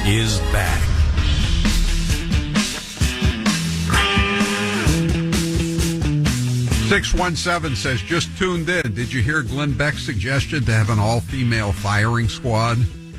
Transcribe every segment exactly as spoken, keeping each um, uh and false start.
is back. six one seven says, just tuned in. Did you hear Glenn Beck's suggestion to have an all-female firing squad?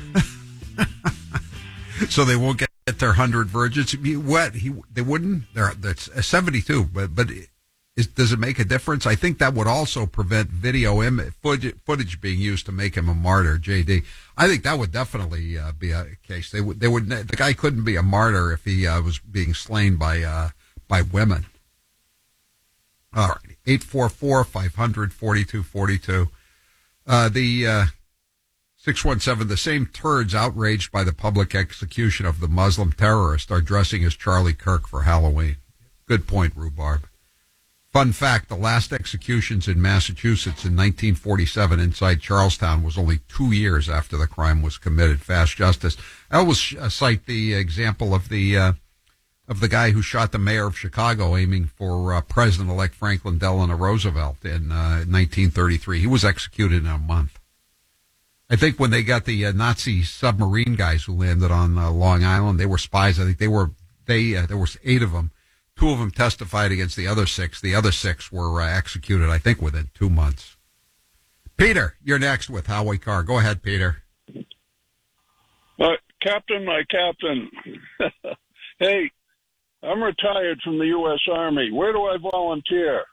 So they won't get their one hundred virgins. What? He, they wouldn't? They're, that's seventy-two, but, but is, does it make a difference? I think that would also prevent video Im- footage, footage being used to make him a martyr, J D. I think that would definitely uh, be a case. They would, they would, the guy couldn't be a martyr if he uh, was being slain by, uh, by women. All right. eight four four, five hundred, forty-two forty-two. Uh, the, uh, six one seven, the same turds outraged by the public execution of the Muslim terrorist are dressing as Charlie Kirk for Halloween. Good point, Rhubarb. Fun fact, the last executions in Massachusetts in nineteen forty-seven inside Charlestown was only two years after the crime was committed. Fast justice. I always uh, cite the example of the uh, of the guy who shot the mayor of Chicago aiming for uh, President-elect Franklin Delano Roosevelt in uh, nineteen thirty-three. He was executed in a month. I think when they got the uh, Nazi submarine guys who landed on uh, Long Island, they were spies. I think they were, they, uh, there was eight of them. Two of them testified against the other six. The other six were uh, executed, I think, within two months. Peter, you're next with Howie Carr. Go ahead, Peter. Uh, Captain, my captain. Hey, I'm retired from the U S Army. Where do I volunteer?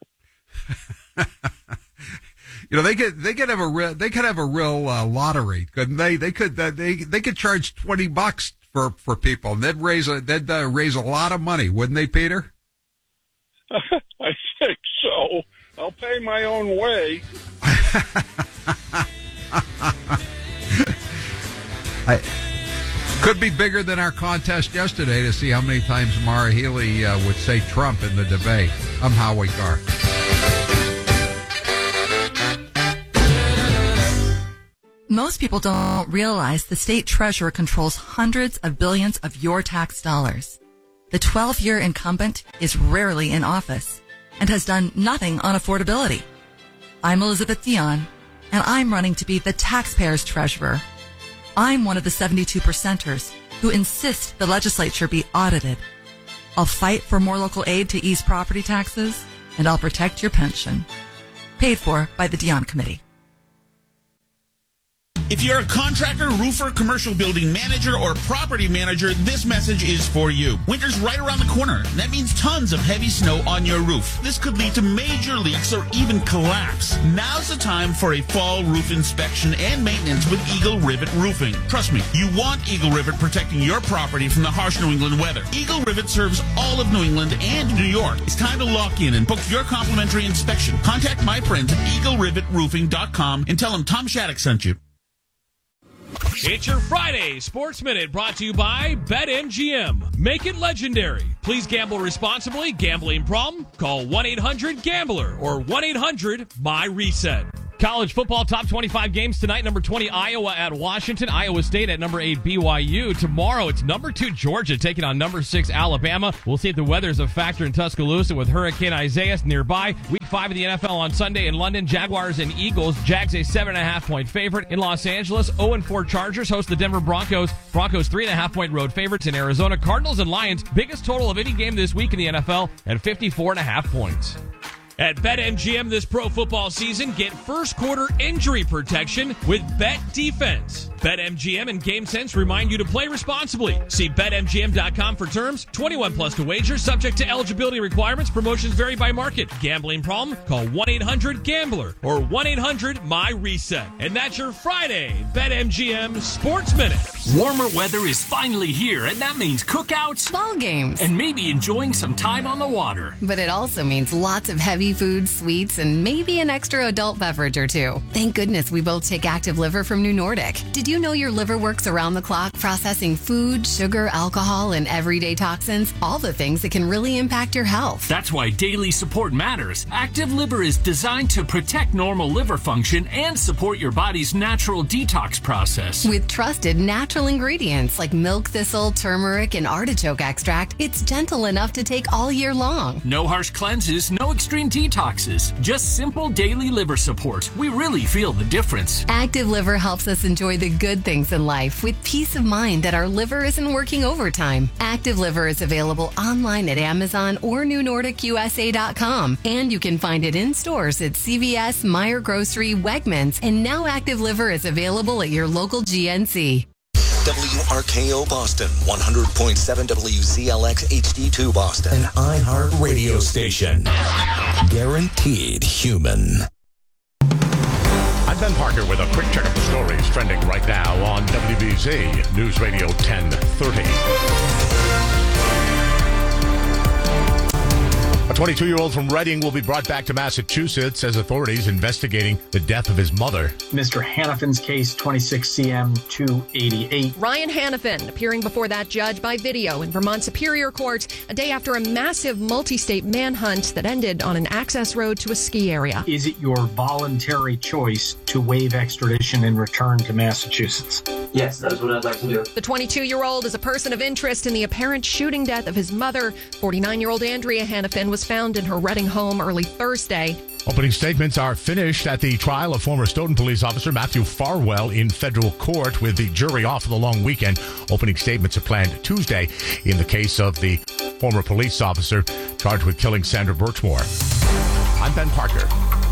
You know, they could they could have a real they could have a real uh, lottery, couldn't they? They could uh, they they could charge twenty bucks for, for people, and they'd raise a they'd uh, raise a lot of money, wouldn't they, Peter? I think so. I'll pay my own way. I could be bigger than our contest yesterday to see how many times Mara Healy uh, would say Trump in the debate. I'm Howie Carr. Most people don't realize the state treasurer controls hundreds of billions of your tax dollars. The twelve-year incumbent is rarely in office and has done nothing on affordability. I'm Elizabeth Dion, and I'm running to be the taxpayer's treasurer. I'm one of the seventy-two percenters who insist the legislature be audited. I'll fight for more local aid to ease property taxes, and I'll protect your pension. Paid for by the Dion Committee. If you're a contractor, roofer, commercial building manager, or property manager, this message is for you. Winter's right around the corner. That means tons of heavy snow on your roof. This could lead to major leaks or even collapse. Now's the time for a fall roof inspection and maintenance with Eagle Rivet Roofing. Trust me, you want Eagle Rivet protecting your property from the harsh New England weather. Eagle Rivet serves all of New England and New York. It's time to lock in and book your complimentary inspection. Contact my friends at eagle rivet roofing dot com and tell them Tom Shattuck sent you. It's your Friday Sports Minute brought to you by BetMGM. Make it legendary. Please gamble responsibly. Gambling problem? Call one eight hundred gambler or one eight hundred my reset. College football top twenty-five games tonight. Number twenty, Iowa at Washington. Iowa State at number eight, B Y U. Tomorrow, it's number two, Georgia taking on number six, Alabama. We'll see if the weather's a factor in Tuscaloosa with Hurricane Isaias nearby. Week five of the N F L on Sunday in London. Jaguars and Eagles. Jags a seven and a half point favorite. In Los Angeles, oh and four Chargers host the Denver Broncos. Broncos three and a half point road favorites in Arizona. Cardinals and Lions, biggest total of any game this week in the N F L at fifty-four and a half points. At BetMGM this pro football season, get first quarter injury protection with Bet Defense. BetMGM and GameSense remind you to play responsibly. See Bet M G M dot com for terms. twenty-one plus to wager, subject to eligibility requirements. Promotions vary by market. Gambling problem? Call one eight hundred gambler or one eight hundred my reset. And that's your Friday BetMGM Sports Minute. Warmer weather is finally here, and that means cookouts, ball games, and maybe enjoying some time on the water. But it also means lots of heavy food, sweets, and maybe an extra adult beverage or two. Thank goodness we both take Active Liver from New Nordic. Did you know your liver works around the clock, processing food, sugar, alcohol, and everyday toxins? All the things that can really impact your health. That's why daily support matters. Active Liver is designed to protect normal liver function and support your body's natural detox process. With trusted natural ingredients like milk thistle, turmeric, and artichoke extract, it's gentle enough to take all year long. No harsh cleanses, no extreme detoxes, just simple daily liver support. We really feel the difference. Active Liver helps us enjoy the good things in life with peace of mind that our liver isn't working overtime. Active Liver is available online at Amazon or new nordic u s a dot com. And you can find it in stores at C V S, Meijer Grocery, Wegmans, and now Active Liver is available at your local G N C. W R K O Boston, one hundred point seven W Z L X H D two Boston, an iHeart radio station. Guaranteed human. I'm Ben Parker with a quick check of the stories trending right now on W B Z News Radio ten thirty. A twenty-two-year-old from Reading will be brought back to Massachusetts as authorities investigating the death of his mother. Mister Hannafin's case, twenty-six C M two eighty-eight. Ryan Hannafin appearing before that judge by video in Vermont Superior Court a day after a massive multi-state manhunt that ended on an access road to a ski area. Is it your voluntary choice to waive extradition and return to Massachusetts? Yes, that's what I'd like to do. The twenty-two-year-old is a person of interest in the apparent shooting death of his mother. forty-nine-year-old Andrea Hannafin was found in her Reading home early Thursday. Opening statements are finished at the trial of former Stoughton police officer Matthew Farwell in federal court with the jury off for the long weekend. Opening statements are planned Tuesday in the case of the former police officer charged with killing Sandra Birchmore. I'm Ben Parker.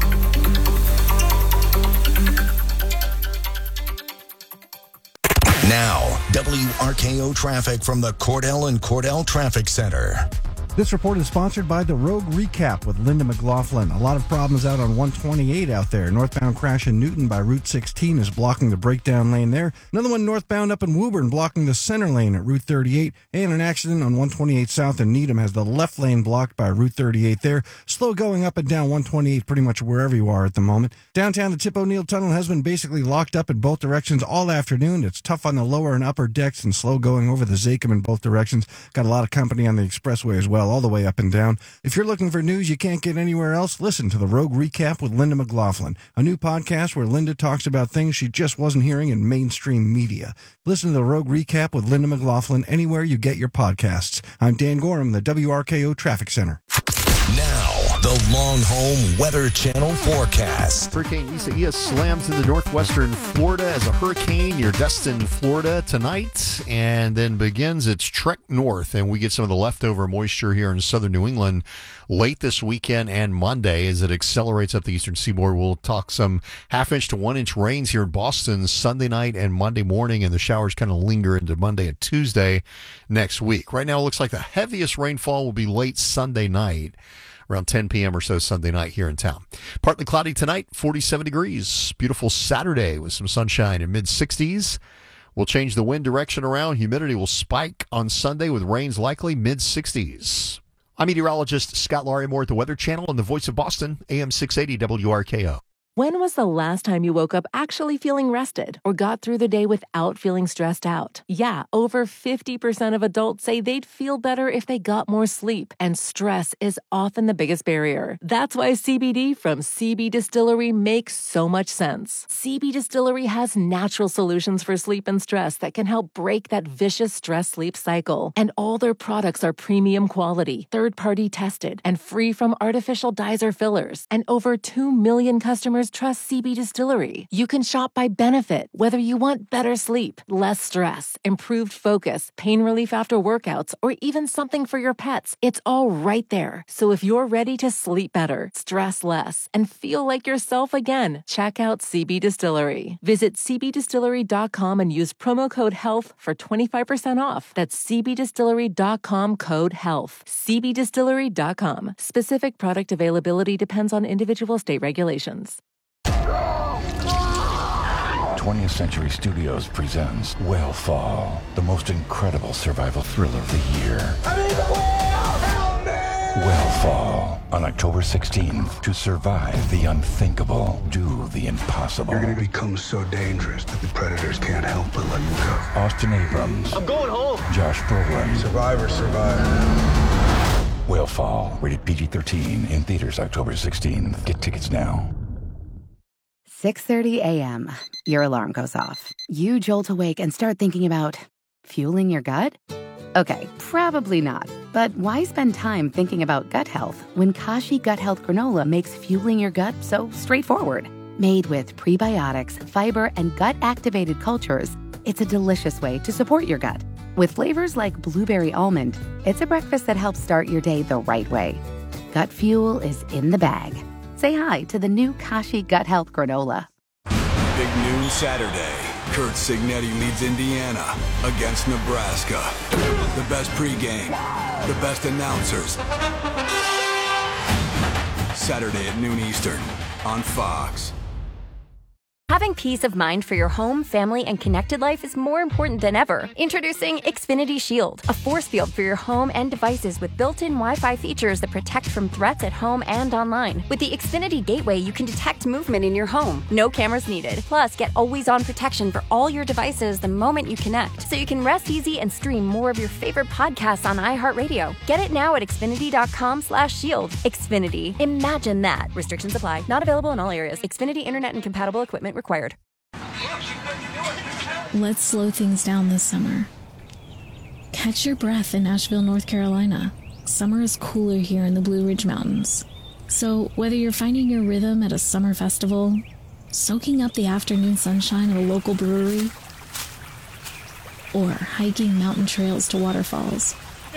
Now, W R K O traffic from the Cordell and Cordell Traffic Center. This report is sponsored by the Rogue Recap with Linda McLaughlin. A lot of problems out on one twenty-eight out there. Northbound crash in Newton by Route sixteen is blocking the breakdown lane there. Another one northbound up in Woburn blocking the center lane at Route thirty-eight. And an accident on one twenty-eight South in Needham has the left lane blocked by Route thirty-eight there. Slow going up and down one twenty-eight pretty much wherever you are at the moment. Downtown, the Tip O'Neill Tunnel has been basically locked up in both directions all afternoon. It's tough on the lower and upper decks and slow going over the Zakim in both directions. Got a lot of company on the expressway as well, all the way up and down. If you're looking for news you can't get anywhere else, listen to the Rogue Recap with Linda McLaughlin, a new podcast where Linda talks about things she just wasn't hearing in mainstream media. Listen to the Rogue Recap with Linda McLaughlin anywhere you get your podcasts. I'm Dan Gorham, the W R K O Traffic Center. Now, the Long Home Weather Channel forecast. Hurricane Isaias slams into northwestern Florida as a hurricane near Destin, Florida tonight, and then begins its trek north, and we get some of the leftover moisture here in southern New England late this weekend and Monday as it accelerates up the eastern seaboard. We'll talk some half inch to one inch rains here in Boston Sunday night and Monday morning, and the showers kind of linger into Monday and Tuesday next week. Right now it looks like the heaviest rainfall will be late Sunday night, around ten p.m. or so Sunday night here in town. Partly cloudy tonight, forty-seven degrees. Beautiful Saturday with some sunshine in mid sixties. We'll change the wind direction around. Humidity will spike on Sunday with rains likely mid sixties. I'm meteorologist Scott Laurie, more at the Weather Channel on the Voice of Boston, A M six eighty W R K O. When was the last time you woke up actually feeling rested or got through the day without feeling stressed out? Yeah, over fifty percent of adults say they'd feel better if they got more sleep, and stress is often the biggest barrier. That's why C B D from C B Distillery makes so much sense. C B Distillery has natural solutions for sleep and stress that can help break that vicious stress-sleep cycle. And all their products are premium quality, third-party tested, and free from artificial dyes or fillers. And over two million customers trust C B Distillery. You can shop by benefit, whether you want better sleep, less stress, improved focus, pain relief after workouts, or even something for your pets. It's all right there. So if you're ready to sleep better, stress less, and feel like yourself again, check out C B Distillery. Visit c b distillery dot com and use promo code HEALTH for twenty-five percent off. That's c b distillery dot com code HEALTH. c b distillery dot com. Specific product availability depends on individual state regulations. twentieth Century Studios presents Whale the most incredible survival thriller of the year. I'm in the whale! Help me! Whale on October sixteenth. To survive the unthinkable, do the impossible. You're going to become so dangerous that the predators can't help but let you go. Austin Abrams. I'm going home. Josh Brolin. Survivor, survivor. Whale rated P G thirteen, in theaters October sixteenth. Get tickets now. six thirty a.m. Your alarm goes off. You jolt awake and start thinking about fueling your gut? Okay, probably not. But why spend time thinking about gut health when Kashi Gut Health Granola makes fueling your gut so straightforward? Made with prebiotics, fiber, and gut-activated cultures, it's a delicious way to support your gut. With flavors like blueberry almond, it's a breakfast that helps start your day the right way. Gut Fuel is in the bag. Say hi to the new Kashi Gut Health Granola. Big noon Saturday. Kurt Signetti leads Indiana against Nebraska. The best pregame, the best announcers. Saturday at noon Eastern on Fox. Having peace of mind for your home, family, and connected life is more important than ever. Introducing Xfinity Shield, a force field for your home and devices with built-in Wi-Fi features that protect from threats at home and online. With the Xfinity Gateway, you can detect movement in your home. No cameras needed. Plus, get always-on protection for all your devices the moment you connect, so you can rest easy and stream more of your favorite podcasts on iHeartRadio. Get it now at Xfinity.com slash shield. Xfinity. Imagine that. Restrictions apply. Not available in all areas. Xfinity Internet and compatible equipment required. Let's slow things down this summer. Catch your breath in Asheville, North Carolina. Summer is cooler here in the Blue Ridge Mountains. So whether you're finding your rhythm at a summer festival, soaking up the afternoon sunshine at a local brewery, or hiking mountain trails to waterfalls,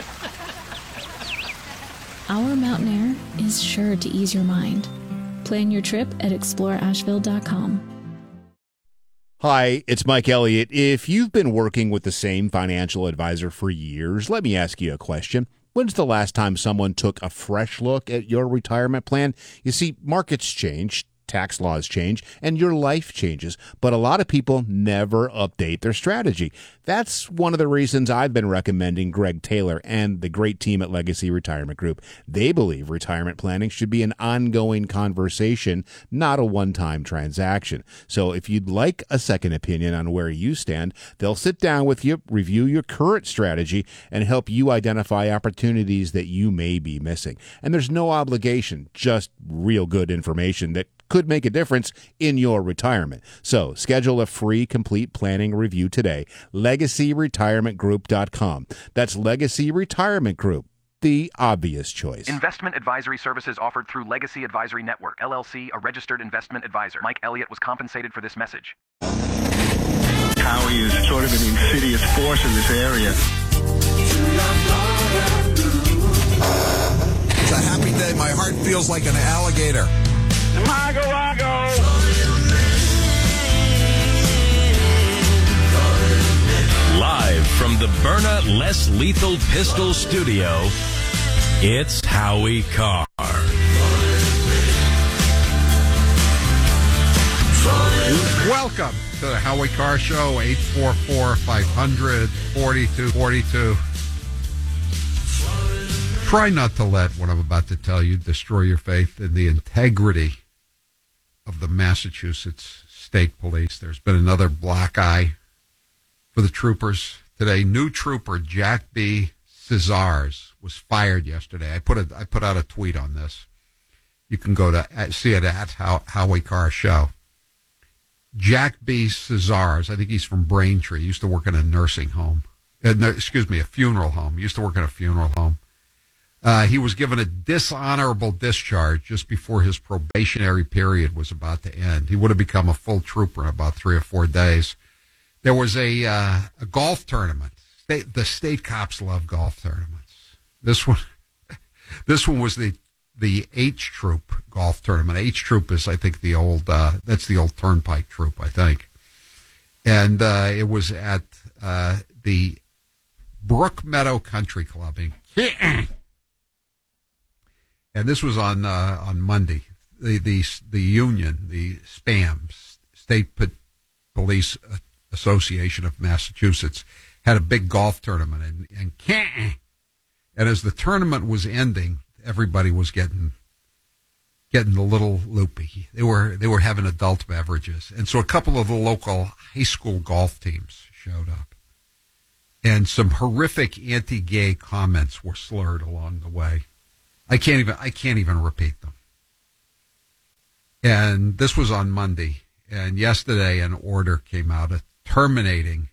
our mountain air is sure to ease your mind. Plan your trip at explore asheville dot com. Hi, it's Mike Elliott. If you've been working with the same financial advisor for years, let me ask you a question. When's the last time someone took a fresh look at your retirement plan? You see, markets change, tax laws change, and your life changes, but a lot of people never update their strategy. That's one of the reasons I've been recommending Greg Taylor and the great team at Legacy Retirement Group. They believe retirement planning should be an ongoing conversation, not a one-time transaction. So if you'd like a second opinion on where you stand, they'll sit down with you, review your current strategy, and help you identify opportunities that you may be missing. And there's no obligation, just real good information that could make a difference in your retirement. So schedule a free complete planning review today. legacy retirement group dot com. That's Legacy Retirement Group, the obvious choice. Investment advisory services offered through Legacy Advisory Network, L L C, a registered investment advisor. Mike Elliott was compensated for this message. Howie is sort of an insidious force in this area. It's a happy day. My heart feels like an alligator. Mago, Mago. Live from the Byrna Less Lethal Pistol Studio, it's Howie Carr. Welcome to the Howie Carr Show, eight four four, five hundred, forty-two forty-two. Try not to let what I'm about to tell you destroy your faith in the integrity of the Massachusetts State Police. There's been another black eye for the troopers today. New trooper Jack B. Cesars was fired yesterday. I put a, I put out a tweet on this. You can go to see it at How, Howie Carr Show. Jack B. Cesars, I think he's from Braintree. He used to work in a nursing home. Uh, no, excuse me, a funeral home. He used to work in a funeral home. Uh, he was given a dishonorable discharge just before his probationary period was about to end. He would have become a full trooper in about three or four days. There was a, uh, a golf tournament. State, the state cops love golf tournaments. This one, this one was the the H Troop golf tournament. H Troop is, I think, the old uh, that's the old Turnpike Troop, I think. And uh, it was at uh, the Brook Meadow Country Club. And this was on uh, on Monday. The the the union, the SPAM, State Police Association of Massachusetts, had a big golf tournament, and and, and as the tournament was ending, everybody was getting getting a little loopy. They were they were having adult beverages, and so a couple of the local high school golf teams showed up, and some horrific anti-gay comments were slurred along the way. I can't even I can't even repeat them. And this was on Monday, and yesterday an order came out terminating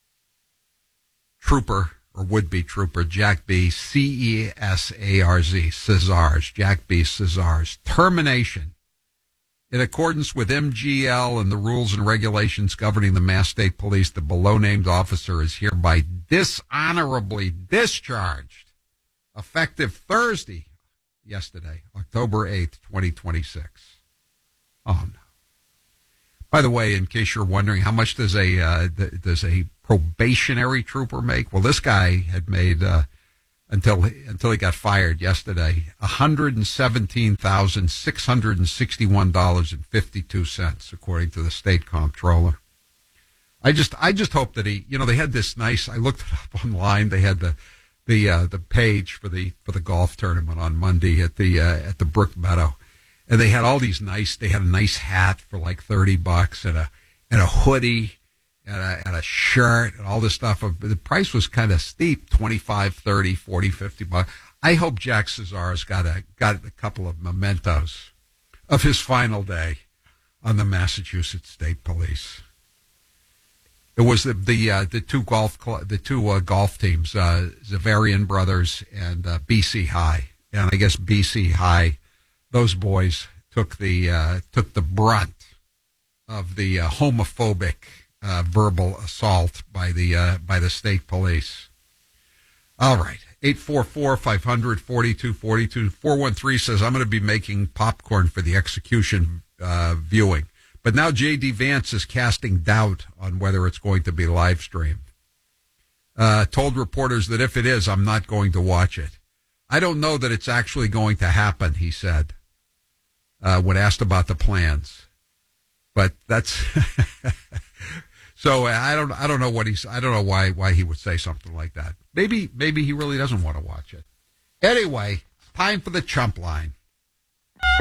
trooper or would-be trooper Jack B. C E S A R Z Cesars, Jack B. Cesars. Termination In accordance with M G L and the rules and regulations governing the Mass State Police, the below-named officer is hereby dishonorably discharged, effective Thursday, yesterday, October eighth, twenty twenty-six. Oh, no. By the way, in case you're wondering, how much does a uh, th- does a probationary trooper make? Well, this guy had made, uh, until, until he got fired yesterday, one hundred seventeen thousand six hundred sixty-one dollars and fifty-two cents, according to the state comptroller. I just, I just hope that he, you know, they had this nice, I looked it up online, they had the, the, uh, the page for the, for the golf tournament on Monday at the, uh, at the Brook Meadow. And they had all these nice, they had a nice hat for like thirty bucks and a, and a hoodie and a, and a shirt and all this stuff. The price was kind of steep, twenty-five, thirty, forty, fifty bucks. I hope Jack Cesar's got a, got a couple of mementos of his final day on the Massachusetts State Police. It was the, the, uh, the two golf, cl- the two, uh, golf teams, uh, Zavarian Brothers and, uh, B C High. And I guess B C High, those boys took the uh, took the brunt of the uh, homophobic uh, verbal assault by the uh, by the state police. All right, eight four four, five hundred, forty-two forty-two. four one three says, I'm going to be making popcorn for the execution uh, viewing. But now J D. Vance is casting doubt on whether it's going to be live streamed. Uh, told reporters that if it is, I'm not going to watch it. I don't know that it's actually going to happen, he said. Uh, when asked about the plans, but that's so I don't I don't know what he's I don't know why why he would say something like that. Maybe maybe he really doesn't want to watch it. Anyway, time for the chump line.